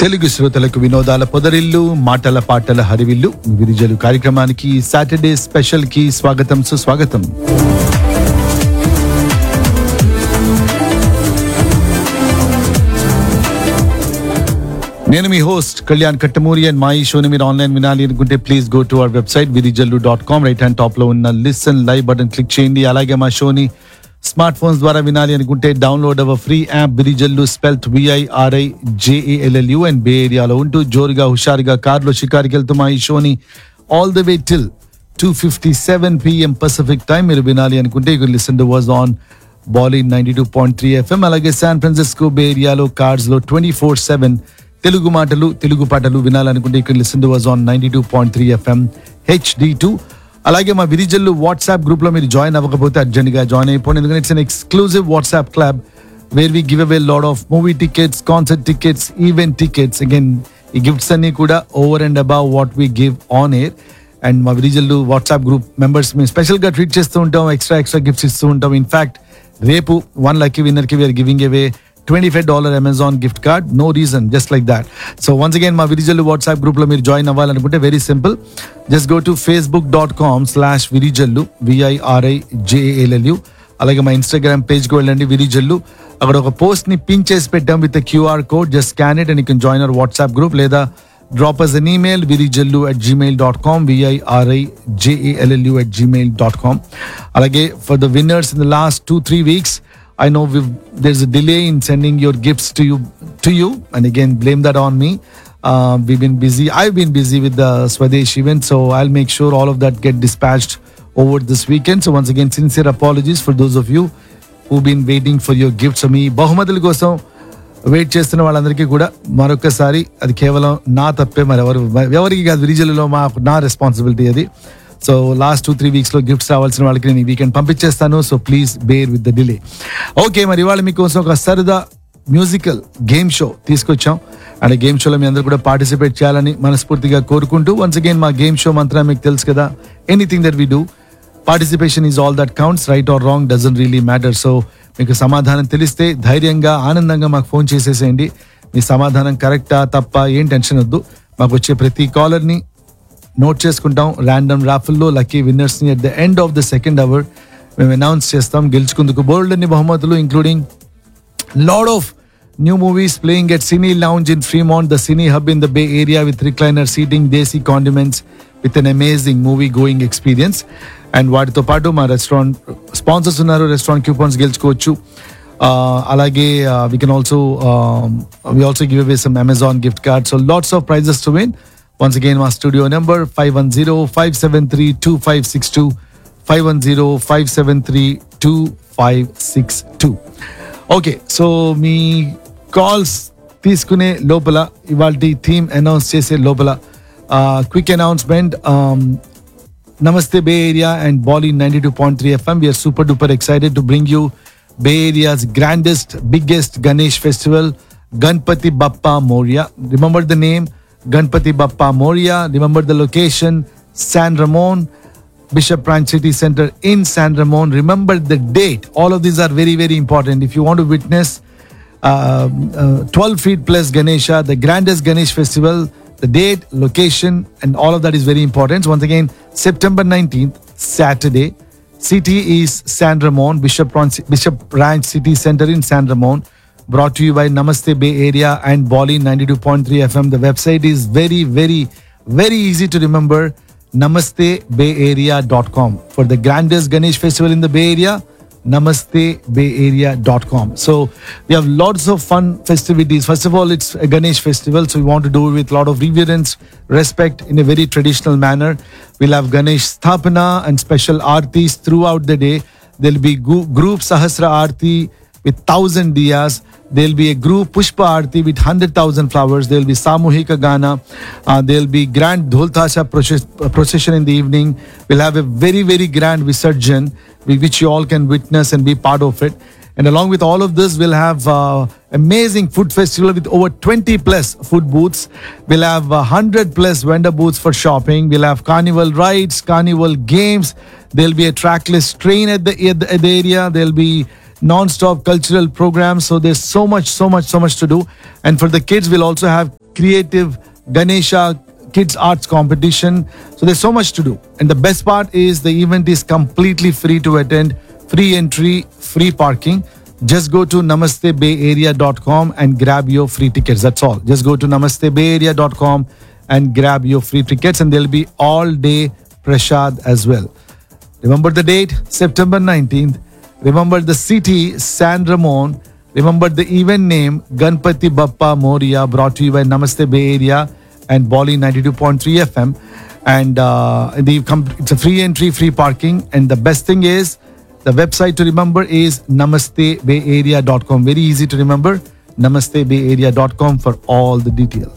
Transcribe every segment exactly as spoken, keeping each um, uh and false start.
తెలుగు శ్రోతలకు వినోదాల పొదరిల్లు, మాటల పాటల హరివిల్లు విరిజలు కార్యక్రమానికి సాటర్డే స్పెషల్ కి స్వాగతం సుస్వాగతం. నేను మీ హోస్ట్ కళ్యాణ్ కట్టమూరి అండ్ మా ఈ షోని మీరు ఆన్లైన్ వినాలి అనుకుంటే please go to our website Virijallu dot com. Right hand top లో ఉన్న లిసన్ లైవ్ బటన్ క్లిక్ చేయండి. అలాగే మా షోని స్మార్ట్ ఫోన్స్ ద్వారా వినాలి అనుకుంటే download hour free app Virijallu, spelt విఐఆర్ఐ జేఏఎల్ఎల్యూ. And బే ఏరియాలో ఉంటూ జోరుగా హుషారుగా కార్లో షికారికి వెళ్తూ మా ఈ షోని all the way till two fifty seven PM Pacific time మీరు వినాలి అనుకుంటే you listen to was on Bollywood ninety two point three FM. అలాగే శాన్ ఫ్రాన్సిస్కో బే ఏరియాలో కార్స్ లో ట్వంటీ ఫోర్ సెవెన్ తెలుగు మాటలు తెలుగు పాటలు వినాలనుకుంటే you can listen to us on ninety two point three FM H D two. అలాగే మా విరిజల్లు వాట్సాప్ గ్రూప్ లో మీరు join అవ్వకపోతే అర్జెంట్ గా జాయిన్ అయిపోండి. ఎందుకంటే it's an exclusive WhatsApp club where we give away lot of movie tickets, concert tickets, event tickets. Again ఈ gifts అన్ని కూడా over and above what we give on air. And మా Virijallu WhatsApp group members మేము special గా treat చేస్తూ ఉంటాం, extra extra gifts ఇస్తూ ఉంటాం. ఇన్ఫాక్ట్ రేపు వన్ లక్కీ విన్నర్ కి we are giving away twenty-five dollars Amazon gift card. No reason, just like that. So once again మా విరిజల్లు వాట్సాప్ గ్రూప్ లో మీరు జాయిన్ అవ్వాలనుకుంటే very simple, just go to Facebook dot com slash Virijallu విఐఆర్ఐ జేఏఎల్ఎల్యూ. అలాగే మా Instagram page కి వెళ్ళండి విరిజల్లు. అక్కడ ఒక పోస్ట్ ని పిన్ చేసి పెట్టాం with QR code. Just scan it and you can join our WhatsApp group, లేదా drop us an email Virijallu at Gmail dot com విఐఆర్ఐ జేఏఎల్ఎల్యూ at Gmail dot com. అలాగే for the winners in the last two three weeks I know we've, there's a delay in sending your gifts to you, to you, and again blame that on me. Uh, we've been busy. I've been busy with the Swadesh event, so I'll make sure all of that get dispatched over this weekend. So once again, sincere apologies for those of you who've been waiting for your gifts. మీ బహుమతుల కోసం wait చేస్తున్న వాళ్ళందరికీ కూడా మరొకసారి అది కేవలం నా తప్పే, మరి ఎవరు ఎవరికి కాదు, విరిజల్లులో మా నా రెస్పాన్సిబిలిటీ అది. So last two three weeks లో గిఫ్ట్స్ రావాల్సిన వాళ్ళకి నేను ఈ వీకెండ్ పంపించేస్తాను. So please bear with the delay. Okay, మరి ఇవాళ మీకోసం ఒక సరదా మ్యూజికల్ గేమ్ షో తీసుకొచ్చాం. అండ్ గేమ్ షోలో మీ అందరూ కూడా పార్టిసిపేట్ చేయాలని మనస్ఫూర్తిగా కోరుకుంటూ, వన్స్ అగైన్ మా గేమ్ షో మంత్రం మీకు తెలుసు కదా, anything that we do, participation is all that counts, right are wrong doesn't really matter. So మీకు సమాధానం తెలిస్తే ధైర్యంగా ఆనందంగా మాకు ఫోన్ చేసేసేయండి. మీ సమాధానం కరెక్టా తప్ప ఏం టెన్షన్ వద్దు. మాకు వచ్చే ప్రతి కాలర్ని నోట్ చేసుకుంటాం. ర్యాండమ్ రాఫుల్లో లక్కీ విన్నర్స్ ని at the end of the second hour మేము అనౌన్స్ చేస్తాం. గెలుచుకుందుకు బోల్డ్ అన్ని బహుమతులు, including lot of new movies playing at cine lounge in Fremont, the cine hub in the bay area with recliner seating, desi condiments with an amazing movie going experience. And వాటితో పాటు మా restaurant sponsors ఉన్నారు, restaurant coupons గెలుచుకోవచ్చు. అలాగే we can also we also give away some Amazon gift card. So lots of prices to win. Once again, my studio number five one zero, five seven three, two five six two, five one zero, five seven three, two five six two. Okay, so me calls తీసుకునే లోపల ఇవాల్టి theme announce చేసే లోపల quick announcement. నమస్తే బే area and Bollywood ninety two point three FM. We're super duper excited to bring you bay areas grandest biggest Ganesh festival, Ganapati Bappa Morya. Remember the name, Ganpati Bappa Moria. Remember the location, San Ramon, Bishop Ranch City Center in San Ramon. Remember the date. All of these are very, very important. If you want to witness uh, uh, twelve feet plus Ganesha, the grandest Ganesh festival, the date, location, and all of that is very important. So once again, September nineteenth, Saturday. City is San Ramon, Bishop Ranch, Bishop Ranch City Center in San Ramon. Brought to you by Namaste Bay Area and Bollywood ninety two point three F M. The website is very, very, very easy to remember, namaste bay area dot com. For the grandest Ganesh festival in the Bay Area, namaste bay area dot com. So we have lots of fun festivities. First of all, it's a Ganesh festival, so we want to do it with a lot of reverence, respect, in a very traditional manner. We'll have Ganesh Sthapana and special aartis throughout the day. There'll be go- group Sahasra Aarti with thousand diyas. There'll be a group Pushpa Aarti with one hundred thousand flowers. There'll be Samuhika Gana. Uh, there'll be grand Dhol Tasha procession in the evening. We'll have a very, very grand Visarjan, which you all can witness and be part of it. And along with all of this, we'll have uh, amazing food festival with over twenty plus food booths. We'll have one hundred plus vendor booths for shopping. We'll have carnival rides, carnival games. There'll be a trackless train at the, at the, at the area. There'll be non-stop cultural programs. So there's so much, so much, so much to do. And for the kids, we'll also have creative Ganesha kids arts competition. So there's so much to do, and the best part is the event is completely free to attend, free entry, free parking. Just go to namaste bay area dot com and grab your free tickets. That's all. Just go to namaste bay area dot com and grab your free tickets, and there'll be all day prasad as well. Remember the date, September nineteenth. Remember the city, San Ramon. Remember the event name, Ganpati Bappa Moria, brought to you by Namaste Bay Area and Bolly ninety-two point three F M. And uh, the, it's a free entry, free parking. And the best thing is, the website to remember is namaste bay area dot com. Very easy to remember, namaste bay area dot com for all the details.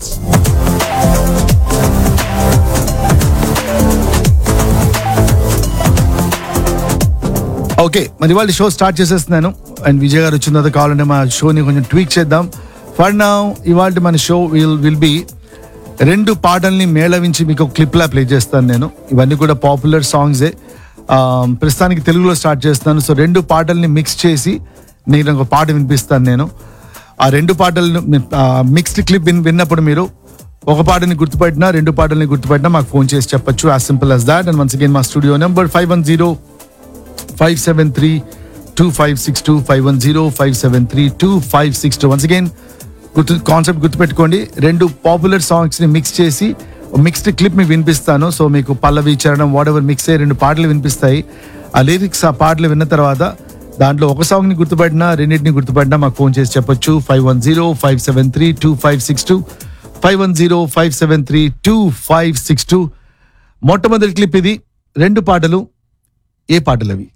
Okay, మరి వాళ్ళ show start చేసేస్తున్నాను. And Vijay గారు వచ్చిన తర్వాత కావాలంటే మా షోని కొంచెం ట్వీక్ చేద్దాం. ఫర్ నౌ ఇవాళ మన షో విల్ విల్ బి రెండు పాటల్ని మేళవించి మీకు క్లిప్లా ప్లే చేస్తాను నేను. ఇవన్నీ కూడా పాపులర్ సాంగ్సే. ప్రస్తుతానికి తెలుగులో స్టార్ట్ చేస్తాను. సో రెండు పాటల్ని మిక్స్ చేసి నేను ఒక పాట వినిపిస్తాను నేను. ఆ రెండు పాటలను మిక్స్డ్ క్లిప్ విన్ విన్నప్పుడు మీరు ఒక పాటని గుర్తుపట్టినా రెండు పాటల్ని గుర్తుపట్టినా మాకు ఫోన్ చేసి చెప్పొచ్చు. As simple as that. And once again మా studio number five one zero five seven three two five six two five one zero five seven three two five six two. Once again గుర్తు concept గుర్తుపెట్టుకోండి. రెండు popular సాంగ్స్ని mix చేసి mixed clip మీకు వినిపిస్తాను. So మీకు పల్లవి చరణం what ever mix అయ్యి రెండు పాటలు వినిపిస్తాయి. ఆ లిరిక్స్ ఆ పాటలు విన్న తర్వాత దాంట్లో ఒక సాంగ్ని గుర్తుపడినా రెండింటిని గుర్తుపడినా మాకు ఫోన్ చేసి చెప్పొచ్చు. Five one zero five seven three two five six two five one zero five seven three two five six two. మొట్టమొదటి క్లిప్ ఇది. రెండు పాటలు. ఏ పాటలు అవి?